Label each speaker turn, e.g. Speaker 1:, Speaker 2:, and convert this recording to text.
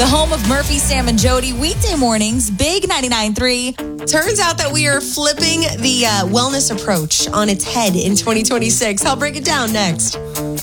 Speaker 1: The home of Murphy, Sam, and Jody, weekday mornings, Big 99.3.
Speaker 2: Turns out that we are flipping the wellness approach on its head in 2026. I'll break it down next.